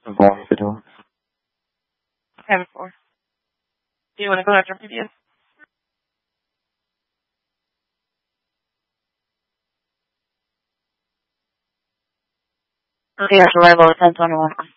Volume if you do. Have it for. Do you want to go after previous? Okay, after level 1021.